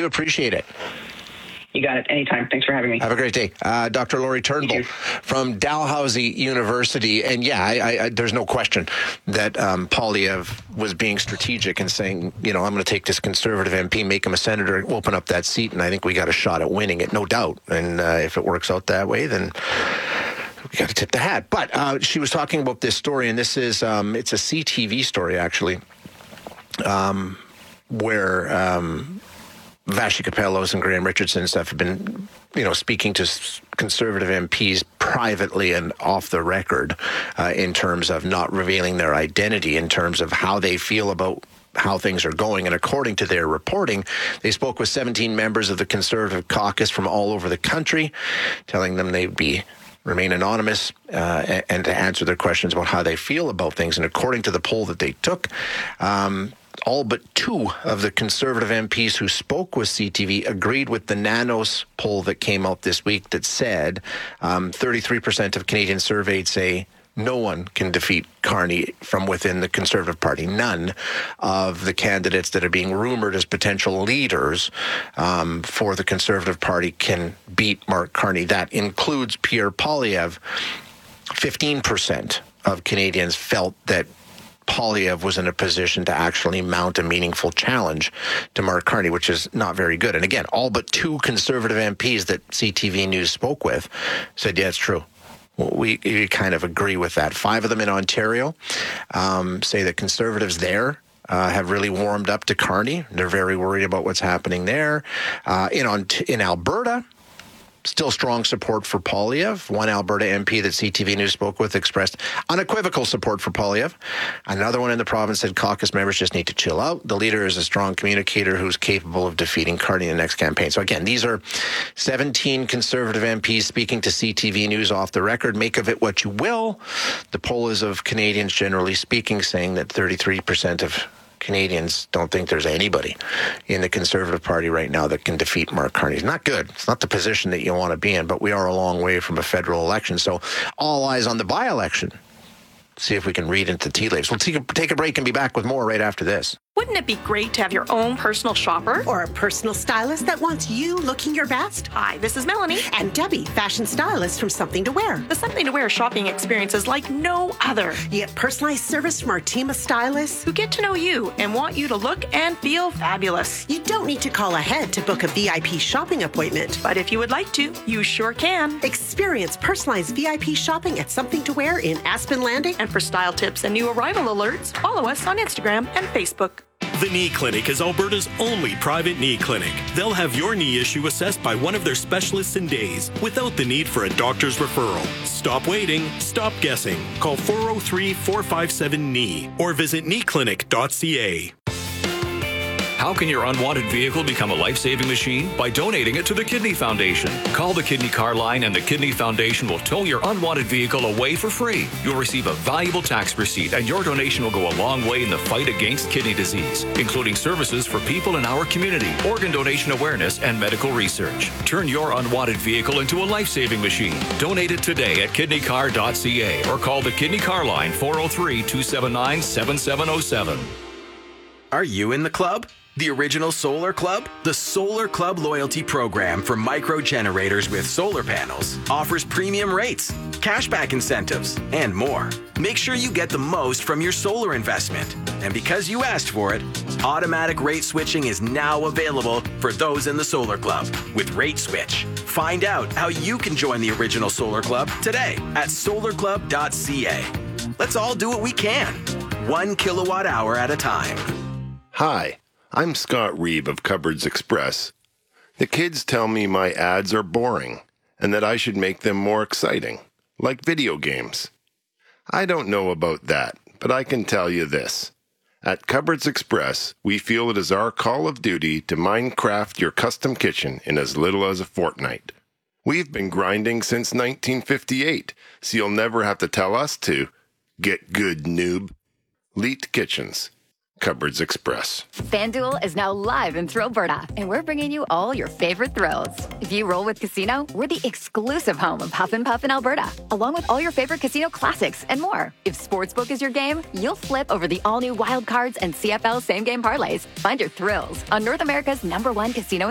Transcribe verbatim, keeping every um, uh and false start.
do appreciate it. You got it. Anytime. Thanks for having me. Have a great day. Uh, Doctor Lori Turnbull from Dalhousie University. And yeah, I, I, there's no question that um, Poilievre was being strategic and saying, you know, I'm going to take this Conservative M P, make him a senator, open up that seat, and I think we got a shot at winning it, no doubt. And uh, if it works out that way, then we got to tip the hat. But uh, she was talking about this story, and this is, um, it's a C T V story, actually, um, where... Um, Vashi Capellos and Graham Richardson and stuff have been, you know, speaking to Conservative M Ps privately and off the record uh, in terms of not revealing their identity, in terms of how they feel about how things are going. And according to their reporting, they spoke with seventeen members of the Conservative caucus from all over the country, telling them they'd be remain anonymous uh, and, and to answer their questions about how they feel about things. And according to the poll that they took, um, all but two of the Conservative M Ps who spoke with C T V agreed with the Nanos poll that came out this week that said um, thirty-three percent of Canadians surveyed say no one can defeat Carney from within the Conservative Party. None of the candidates that are being rumored as potential leaders um, for the Conservative Party can beat Mark Carney. That includes Pierre Poilievre. fifteen percent of Canadians felt that Poilievre was in a position to actually mount a meaningful challenge to Mark Carney, which is not very good. And again, all but two Conservative M Ps that C T V News spoke with said, yeah, it's true. We, we kind of agree with that. Five of them in Ontario um, say that Conservatives there uh, have really warmed up to Carney. They're very worried about what's happening there. Uh, in, in Alberta, still strong support for Poilievre. One Alberta M P that C T V News spoke with expressed unequivocal support for Poilievre. Another one in the province said caucus members just need to chill out. The leader is a strong communicator who's capable of defeating Carney in the next campaign. So again, these are seventeen Conservative M Ps speaking to C T V News off the record. Make of it what you will. The poll is of Canadians generally speaking, saying that thirty-three percent of Canadians don't think there's anybody in the Conservative Party right now that can defeat Mark Carney. It's not good. It's not the position that you want to be in, but we are a long way from a federal election. So all eyes on the by-election. See if we can read into tea leaves. We'll take a, take a break and be back with more right after this. Wouldn't it be great to have your own personal shopper? Or a personal stylist that wants you looking your best? Hi, this is Melanie. And Debbie, fashion stylist from Something to Wear. The Something to Wear shopping experience is like no other. You get personalized service from our team of stylists who get to know you and want you to look and feel fabulous. You don't need to call ahead to book a V I P shopping appointment. But if you would like to, you sure can. Experience personalized V I P shopping at Something to Wear in Aspen Landing. And for style tips and new arrival alerts, follow us on Instagram and Facebook. The Knee Clinic is Alberta's only private knee clinic. They'll have your knee issue assessed by one of their specialists in days, without the need for a doctor's referral. Stop waiting. Stop guessing. Call four oh three, four five seven, K N E E or visit knee clinic dot c a. How can your unwanted vehicle become a life-saving machine? By donating it to the Kidney Foundation. Call the Kidney Car Line and the Kidney Foundation will tow your unwanted vehicle away for free. You'll receive a valuable tax receipt and your donation will go a long way in the fight against kidney disease, including services for people in our community, organ donation awareness, and medical research. Turn your unwanted vehicle into a life-saving machine. Donate it today at kidney car dot c a or call the Kidney Car Line four oh three, two seven nine, seven seven oh seven. Are you in the club? The original Solar Club? The Solar Club loyalty program for micro generators with solar panels offers premium rates, cashback incentives, and more. Make sure you get the most from your solar investment. And because you asked for it, automatic rate switching is now available for those in the Solar Club with Rate Switch. Find out how you can join the original Solar Club today at solar club dot c a. Let's all do what we can, one kilowatt hour at a time. Hi. I'm Scott Reeve of Cupboards Express. The kids tell me my ads are boring and that I should make them more exciting, like video games. I don't know about that, but I can tell you this. At Cupboards Express, we feel it is our call of duty to Minecraft your custom kitchen in as little as a fortnight. We've been grinding since nineteen fifty-eight, so you'll never have to tell us to. Get good, noob. Leet Kitchens. Cupboards Express. FanDuel is now live in Thrillberta, and we're bringing you all your favorite thrills. If you roll with Casino, we're the exclusive home of Huff and Puff in Alberta, along with all your favorite casino classics and more. If Sportsbook is your game, you'll flip over the all-new Wild Cards and C F L same-game parlays. Find your thrills on North America's number one casino